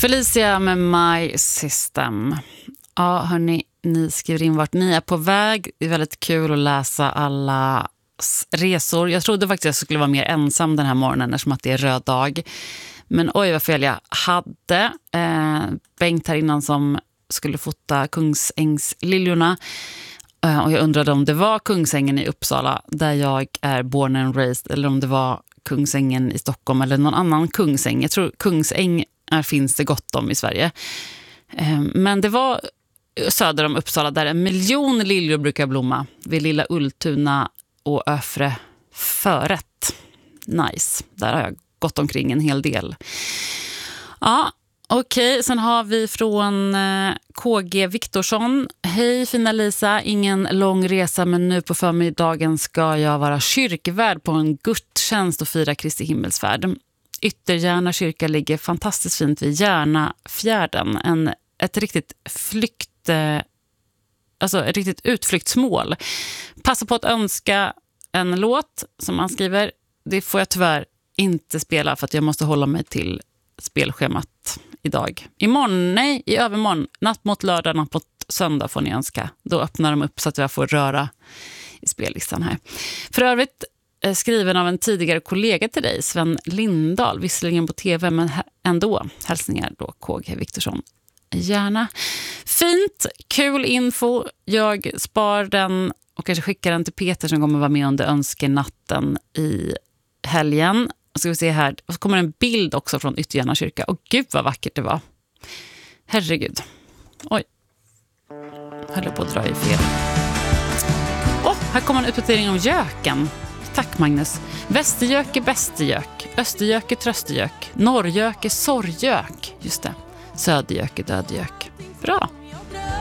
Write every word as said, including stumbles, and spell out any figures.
Felicia med My System. Ja, hörni, ni skriver in vart ni är på väg. Det är väldigt kul att läsa alla resor. Jag trodde faktiskt att jag skulle vara mer ensam den här morgonen eftersom att det är röd dag. Men oj vad fel jag hade. Eh, Bengt här innan som skulle fota Kungsängsliljorna. Eh, och jag undrade om det var Kungsängen i Uppsala där jag är born and raised eller om det var Kungsängen i Stockholm eller någon annan Kungsäng. Jag tror Kungsäng är, finns det gott om i Sverige. Eh, men det var söder om Uppsala där en miljon liljor brukar blomma vid Lilla Ultuna och Öfre förrätt. Nice. Där har jag gått omkring en hel del. Ja, okej. Okay. Sen har vi från eh, K G Viktorsson. Hej fina Lisa, ingen lång resa men nu på förmiddagen ska jag vara kyrkvärd på en gudstjänst och fira Kristi himmelsfärd. Ytterjärna kyrka ligger fantastiskt fint vid Järnafjärden. En, ett riktigt flykt, eh, alltså ett riktigt utflyktsmål. Passa på att önska en låt som man skriver. Det får jag tyvärr inte spela för att jag måste hålla mig till spelschemat idag. Imorgon, nej, i övermorgon. Natt mot lördag, natt mot söndag får ni önska. Då öppnar de upp så att jag får röra i spellistan här. För övrigt eh, skriven av en tidigare kollega till dig, Sven Lindahl. Visserligen på tv, men ändå. Hälsningar då, K G Viktorsson. Gärna. Fint, kul info. Jag spar den och kanske skickar den till Peter som kommer vara med under önskenatten i helgen. Och ska vi se här. Och så kommer en bild också från Ytterjärna kyrka. Och gud vad vackert det var. Herregud. Oj. Höll jag på att dra i fel. Åh, här kommer en uppdatering om göken. Tack Magnus. Västergök är bästergök. Östergök är tröstergök. Norrgök är sorgök. Just det. Södergök är dödgök. Bra.